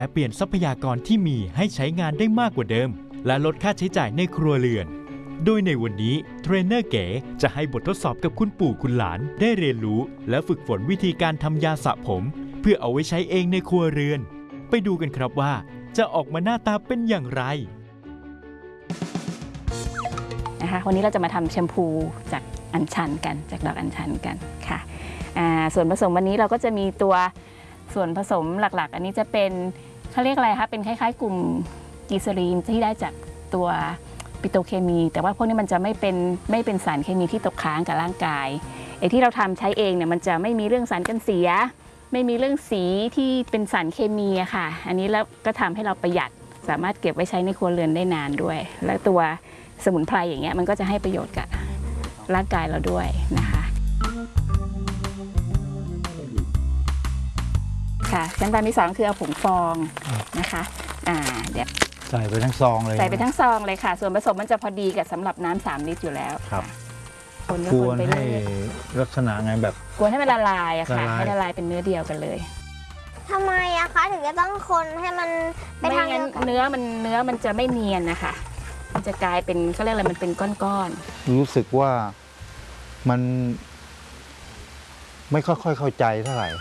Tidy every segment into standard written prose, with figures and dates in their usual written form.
และเปลี่ยนทรัพยากรที่มีให้ใช้งานได้มากกว่าเดิมและลดค่าใช้จ่ายในครัวเรือนโดยในวันนี้เทรนเนอร์เก๋จะให้บททดสอบกับคุณปู่คุณหลานได้เรียนรู้และฝึกฝนวิธีการทำยาสระผมเพื่อเอาไว้ใช้เองในครัวเรือนไปดูกันครับว่าจะออกมาหน้าตาเป็นอย่างไรนะคะวันนี้เราจะมาทำแชมพูจากอัญชันกันจากดอกอัญชันกันค่ะส่วนผสมวันนี้เราก็จะมีตัวส่วนผสมหลักๆอันนี้จะเป็นเขาเรียกอะไรคะเป็นคล้ายๆกลุ่มกีซาลีนที่ได้จากตัวปิโตรเคมีแต่ว่าพวกนี้มันจะไม่เป็นสารเคมีที่ตกค้างกับร่างกายไอ้ที่เราทำใช้เองเนี่ยมันจะไม่มีเรื่องสารกันเสียไม่มีเรื่องสีที่เป็นสารเคมีอะค่ะอันนี้แล้วก็ทำให้เราประหยัดสามารถเก็บไว้ใช้ในครัวเรือนได้นานด้วยและตัวสมุนไพรอย่างเงี้ยมันก็จะให้ประโยชน์กับร่างกายเราด้วยนะคะค่ะขั้นตอนที่2คือเอาผงฟองนะคะเดี๋ยวใส่ไปทั้งซองเลยใส่ไปทั้งซองเลยค่ะส่วนผสมมันจะพอดีกับสำหรับน้ำ3 ลิตรอยู่แล้วครับกวนไปให้ลักษณะไงแบบกวนให้มันละลายอะค่ะให้ละลายเป็นเนื้อเดียวกันเลยทำไมอะคะถึงจะต้องคนให้มันไปทางเนื้อมันจะไม่เนียนนะคะมันจะกลายเป็นเขาเรียกอะไรมันเป็นก้อนๆรู้สึกว่ามันไม่ค่อยเข้าใจเท่าไหร่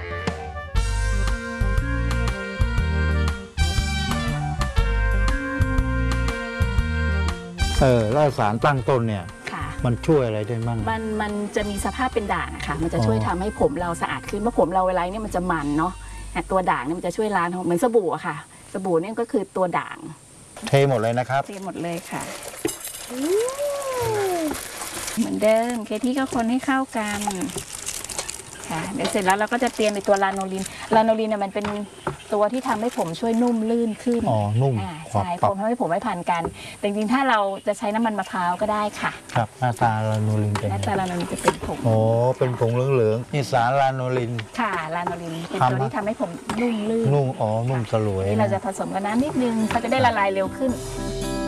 แล้วสารตั้งต้นเนี่ยมันช่วยอะไรได้บ้างมันจะมีสภาพเป็นด่างอะค่ะมันจะช่วยทำให้ผมเราสะอาดขึ้นเมื่อผมเราเวลาเนี่ยมันจะมันเนาะตัวด่างเนี่ยมันจะช่วยล้างเหมือนสบู่อะค่ะสบู่เนี่ยก็คือตัวด่างเทหมดเลยนะครับเทหมดเลยค่ะเหมือนเดิมเคที่ก็คนให้เข้ากันค่ะเดี๋ยวเสร็จแล้วเราก็จะเตรียมในตัวลาโนลินเนี่ยมันเป็นตัวที่ทำให้ผมช่วยนุ่มลื่นขึ้นนุ่มใช่ผมทำให้ผมไม่พันกันแต่จริงๆถ้าเราจะใช้น้ำมันมะพร้าวก็ได้ค่ะครับหน้าตาลาโนลินเป็นหน้าตาลาโนลินจะเป็นผงเป็นผงเหลืองๆนี่สารลาโนลินค่ะลาโนลินเป็นตัวที่ทำให้ผมนุ่มลื่นนุ่มสลวยที่เราจะผสมกับน้ำนิดนึงเขาจะได้ละลายเร็วขึ้น